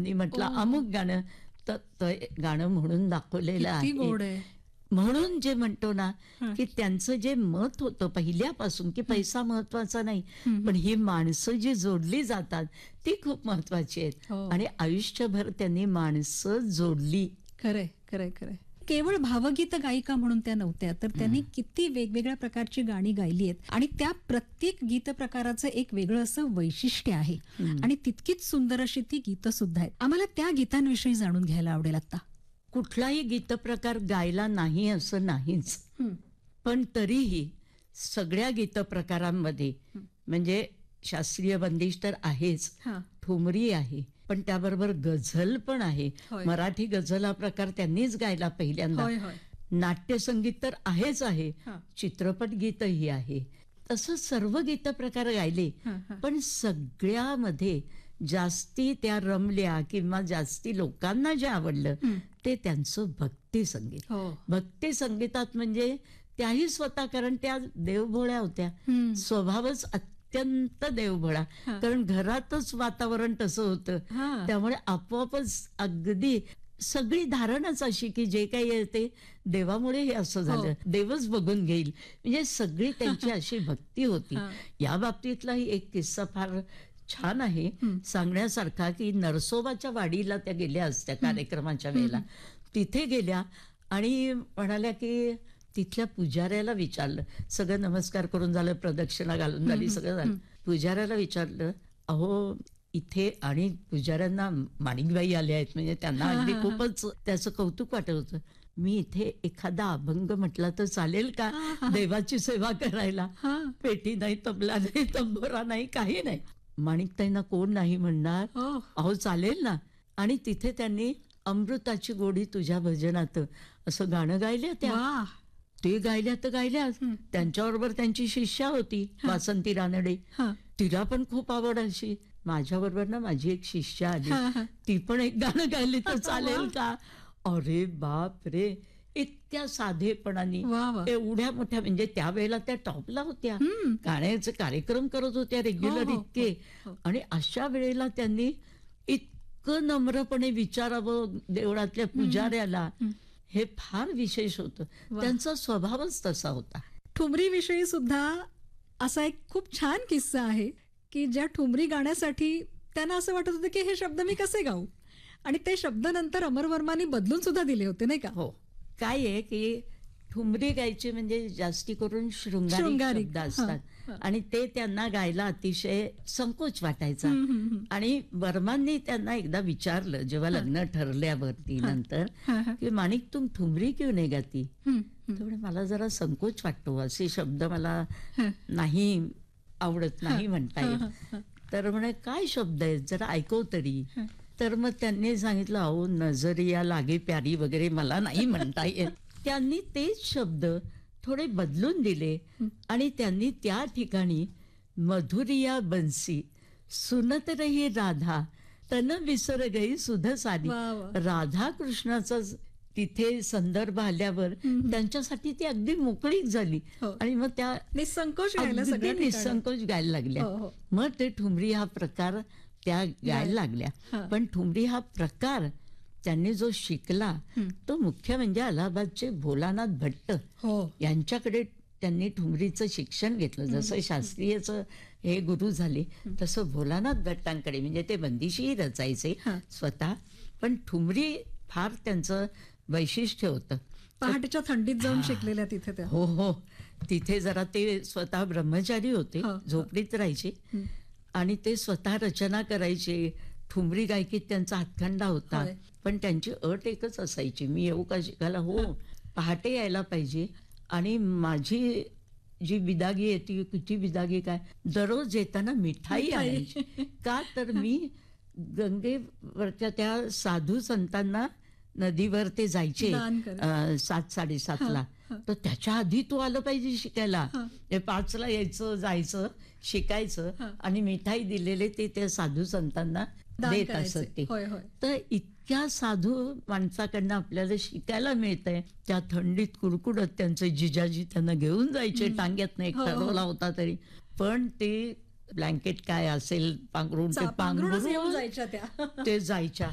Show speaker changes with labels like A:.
A: त्यांनी म्हटलं अमुक गाणं, तर ते गाणं म्हणून दाखवलेलं
B: किती गोड
A: आहे.
B: आहे.
A: म्हणून जे म्हणतो ना की त्यांचं जे मत होतं पहिल्यापासून की पैसा महत्वाचा नाही, पण ही माणसं जी जोडली जातात ती खूप महत्वाची आहेत.
B: हो.
A: आणि आयुष्यभर त्यांनी माणसं जोडली.
B: खरंय खरंय खरंय. केवळ भावगीत गायिका म्हणून त्या नव्हत्या, तर त्यांनी किती वेगवेगळ्या प्रकारची गाणी गायली आहेत आणि त्या प्रत्येक गीत प्रकाराचं एक वेगळं असं वैशिष्ट्य आहे आणि तितकीच सुंदर अशी ती गीतं सुद्धा आहेत. आम्हाला त्या गीतांविषयी जाणून घ्यायला आवडेल आता.
A: कुठलाही गीतप्रकार गायला नाही असं नाहीच, पण तरीही सगळ्या गीतप्रकारांमध्ये म्हणजे शास्त्रीय बंदिश तर आहेच, ठुमरी आहे, पण त्याबरोबर गझल पण आहे.
B: होय.
A: मराठी गझल हा प्रकार त्यांनीच गायला पहिल्यांदा.
B: होय होय.
A: नाट्यसंगीत तर आहेच आहे,
B: हा.
A: चित्रपट गीतही आहे. तसं सर्व गीत प्रकार गायले, पण सगळ्यामध्ये जास्ती त्या रमल्या किंवा जास्ती लोकांना जे आवडलं ते त्यांचं भक्ती संगीत.
B: हो.
A: भक्ती संगीतात म्हणजे त्याही स्वतः, कारण त्या देवभोळ्या होत्या, स्वभावच अत्यंत देवभोळा, कारण घरातच वातावरण तसं होतं, त्यामुळे आपोआपच अगदी सगळी धारणच अशी की जे काही आहे ते देवामुळे हे असं झालं, देवच बघून घेईल, म्हणजे सगळी त्यांची अशी भक्ती होती. या बाबतीतलाही एक किस्सा फार छान आहे सांगण्यासारखा, की नरसोबाच्या वाडीला त्या गेल्या असत्या कार्यक्रमाच्या वेळेला. तिथे गेल्या आणि म्हणाल्या की तिथल्या पुजाऱ्याला विचारलं, सगळं नमस्कार करून झालं, प्रदक्षिणा घालून झाली, सगळं झालं, पुजाऱ्याला विचारलं, अहो इथे, आणि पुजाऱ्यांना माणिकबाई आल्या आहेत, म्हणजे त्यांना अगदी खूपच त्याचं कौतुक वाटत होतं, मी इथे एखादा अभंग म्हटला तर चालेल का देवाची सेवा करायला? पेटी नाही, तबला नाही, तंबोरा नाही, काही नाही. माणिकताईंना कोण नाही म्हणणार? अहो चालेल ना. आणि तिथे त्यांनी अमृताची गोडी तुझ्या भजनात असं गाणं गायलं. त्या ते गायल्या तर गायल्या. त्यांच्याबरोबर त्यांची शिष्या होती वासंती रानडे, तिला पण खूप आवड अशी. माझ्या बरोबर ना माझी एक शिष्या आली, ती पण एक गाणं गायली तर चालेल का? अरे बाप रे, इतक्या साधेपणाने, एवढ्या मोठ्या, म्हणजे त्यावेळेला त्या टॉपला होत्या, गाण्याचे कार्यक्रम करत होत्या रेग्युलर इतके, आणि अशा वेळेला त्यांनी इतकं नम्रपणे विचारावं देवळातल्या पुजाऱ्याला, हे फार विशेष होतं. त्यांचा स्वभावच तसा होता.
B: ठुमरी विषयी सुद्धा असा एक खूप छान किस्सा आहे की ज्या ठुमरी गाण्यासाठी त्यांना असं वाटत होतं की हे शब्द मी कसे गाऊ, आणि ते शब्द नंतर अमर वर्मांनी बदलून सुद्धा दिले होते, नाही का?
A: हो. काय आहे की ठुमरी गायची म्हणजे जास्ती करून शृंगारिक शब्द असतात, आणि ते त्यांना गायला अतिशय संकोच वाटायचा. आणि वर्मांनी त्यांना एकदा विचारलं जेव्हा लग्न ठरल्यावरती नंतर, की माणिक तुम ठुमरी क्यों नहीं गाती? तर मला जरा संकोच वाटतो, असे शब्द मला नाही आवडत, नाही म्हणता येत. तर म्हणे काय शब्द आहेत, जरा ऐकव तरी. तर मग त्यांनी सांगितलं, अहो नजरिया लागे प्यारी वगैरे मला नाही म्हणता येत. त्यांनी तेच शब्द थोडे बदलून दिले आणि त्यांनी त्या ठिकाणी मधुरिया बंसी सुनत रही राधा तन विसर गई सुध साधी. राधा कृष्णाचा तिथे संदर्भ आल्यावर त्यांच्यासाठी ती अगदी मोकळीक झाली आणि मग त्या
B: निसंकोच
A: गायला लागल्या. मग ते ठुमरी हा प्रकार त्या गायला लागल्या. पण ठुमरी हा प्रकार त्यांनी जो शिकला तो मुख्य म्हणजे अलाहाबादचे भोलानाथ भट्ट यांच्याकडे त्यांनी ठुमरीचं शिक्षण घेतलं. जसं शास्त्रीयचं हे गुरु झाले तसं भोलानाथ भट्टांकडे, म्हणजे ते बंदिशी रचायचे स्वतः, पण ठुमरी फार त्यांचं वैशिष्ट्य होतं.
B: पहाटेच्या थंडीत जाऊन शिकलेल्या तिथे त्या.
A: हो हो. तिथे जरा ते स्वतः ब्रह्मचारी होते, झोपडीत राहायचे आणि ते स्वतः रचना करायचे. ठुमरी गायकीत त्यांचा हातखंडा होता, पण त्यांची अट एकच असायची, मी येऊ का शिकायला? हो, पहाटे यायला पाहिजे. आणि माझी जी बिदागी आहे ती किती बिदागी काय, दररोज येताना मिठाई आणायची. का तर मी गंगेवरच्या त्या साधू संतांना नदीवर ते जायचे 7:30-7:30ला, तर त्याच्या आधी तू आलं पाहिजे शिकायला. 5ला यायचं, जायचं, शिकायचं आणि मिठाई दिलेले ते त्या साधू संतांना देत असत ते. तर इतक्या साधू माणसाकडनं आपल्याला शिकायला मिळतंय. त्या थंडीत कुडकुडत त्यांचे जिजाजी त्यांना घेऊन जायचे टांग्यातनं, एक ठरवला होता तरी, पण ते ब्लँकेट काय असेल पांघरून ते पांघरून ते जायच्या.